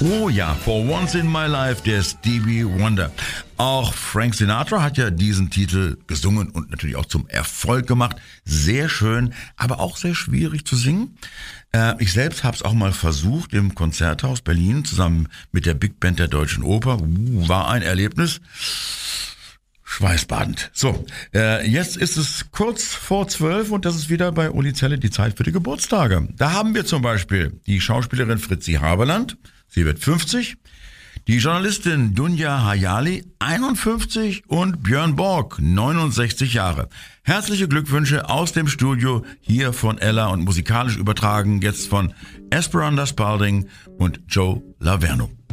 Oh ja, For Once in My Life, der Stevie Wonder. Auch Frank Sinatra hat ja diesen Titel gesungen und natürlich auch zum Erfolg gemacht. Sehr schön, aber auch sehr schwierig zu singen. Ich selbst habe es auch mal versucht im Konzerthaus Berlin zusammen mit der Big Band der Deutschen Oper. War ein Erlebnis. Schweißbadend. So, jetzt ist es kurz vor 12 und das ist wieder bei Uli Zelle die Zeit für die Geburtstage. Da haben wir zum Beispiel die Schauspielerin Fritzi Haberland, sie wird 50, die Journalistin Dunja Hayali, 51 und Björn Borg, 69 Jahre. Herzliche Glückwünsche aus dem Studio hier von Ella und musikalisch übertragen jetzt von Esperanza Spalding und Joe Laverno.